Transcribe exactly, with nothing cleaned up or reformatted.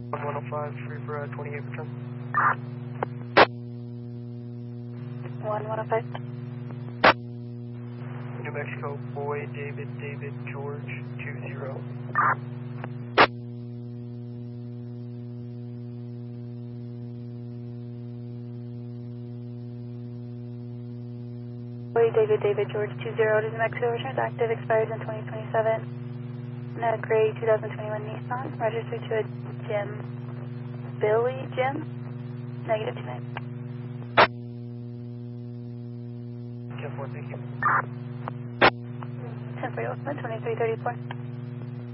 one oh five, free for uh, twenty-eight percent. one one oh five. New Mexico, boy, David, David, George, two zero. Boy, David, David, George, two zero. New Mexico returns active, expires in twenty twenty-seven. In a gray two thousand twenty-one Nissan, registered to a Jim, Billy Jim, negative two nine. ten four, thank you. ten four, twenty-three thirty-four.